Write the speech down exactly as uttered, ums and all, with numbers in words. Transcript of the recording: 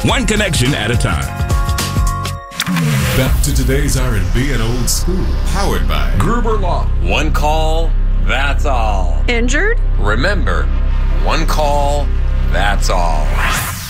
one connection at a time. Back to today's R and B and old school, powered by Gruber Law. One call, that's all. Injured? Remember, one call, that's all.